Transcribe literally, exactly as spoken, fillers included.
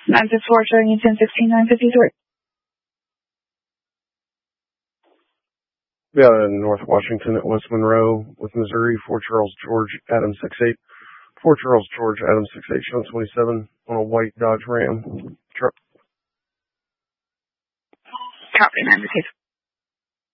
nine six four showing you ten sixteen nine fifty-three. Yeah, in North Washington at West Monroe with Missouri, Fort Charles, George, Adam six eight. Fort Charles, George, Adam six eight, showing twenty-seven on a white Dodge Ram truck. Copy, nine six.